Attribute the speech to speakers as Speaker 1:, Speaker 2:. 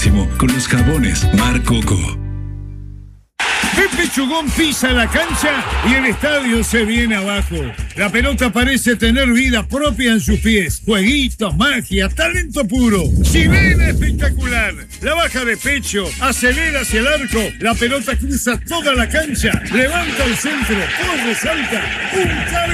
Speaker 1: Con los jabones Mar Coco.
Speaker 2: Pepe Chugón pisa la cancha y el estadio se viene abajo. La pelota parece tener vida propia en sus pies. Jueguitos, magia, talento puro. Sirena espectacular. La baja de pecho, acelera hacia el arco. La pelota cruza toda la cancha. Levanta el centro, corre, salta. Un